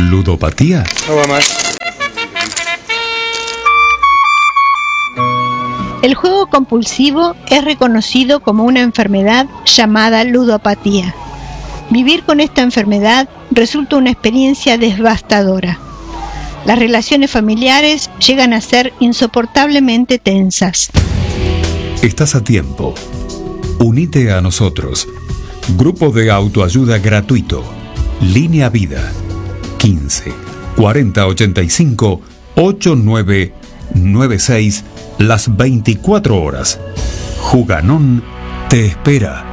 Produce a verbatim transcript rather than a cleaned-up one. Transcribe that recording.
¿Ludopatía? No va más. El juego compulsivo es reconocido como una enfermedad llamada ludopatía. Vivir con esta enfermedad resulta una experiencia devastadora. Las relaciones familiares llegan a ser insoportablemente tensas. Estás a tiempo. Unite a nosotros. Grupo de autoayuda gratuito. Línea Vida. quince cuarenta ochenta y cinco ochenta y nueve noventa y seis las veinticuatro horas. Juganón te espera.